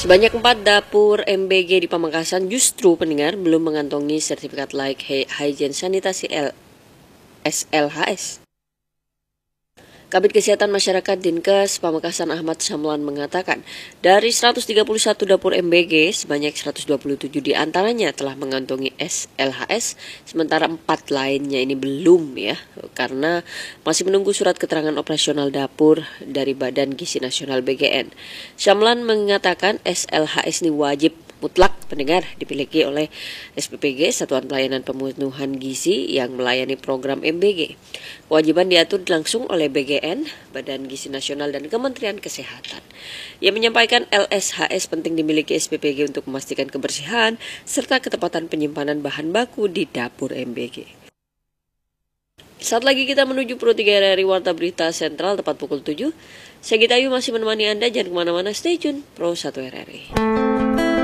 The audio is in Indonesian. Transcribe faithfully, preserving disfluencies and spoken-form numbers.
Sebanyak empat dapur M B G di Pamekasan justru pendengar belum mengantongi sertifikat layak hygiene sanitasi S L H S. Kabid Kesehatan Masyarakat Dinkes Pamekasan Ahmad Samlan mengatakan, dari seratus tiga puluh satu dapur M B G, sebanyak seratus dua puluh tujuh diantaranya telah mengantongi S L H S, sementara empat lainnya ini belum ya, karena masih menunggu surat keterangan operasional dapur dari Badan Gizi Nasional B G N. Samlan mengatakan S L H S ini wajib mutlak pendengar dimiliki oleh S P P G, Satuan Pelayanan Pemenuhan Gizi yang melayani program M B G. Kewajiban diatur langsung oleh B G N, Badan Gizi Nasional dan Kementerian Kesehatan. Ia menyampaikan L S H S penting dimiliki S P P G untuk memastikan kebersihan serta ketepatan penyimpanan bahan baku di dapur M B G. Saat lagi kita menuju Pro tiga R R I Warta Berita Sentral tepat pukul tujuh. Saya Gita Ayu masih menemani Anda, jangan kemana-mana, stay tune Pro satu R R I.